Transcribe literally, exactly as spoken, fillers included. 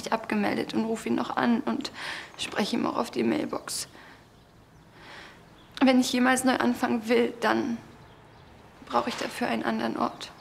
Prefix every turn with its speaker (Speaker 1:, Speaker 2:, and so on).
Speaker 1: nicht abgemeldet und rufe ihn noch an und spreche ihm auch auf die Mailbox. Wenn ich jemals neu anfangen will, dann brauche ich dafür einen anderen Ort.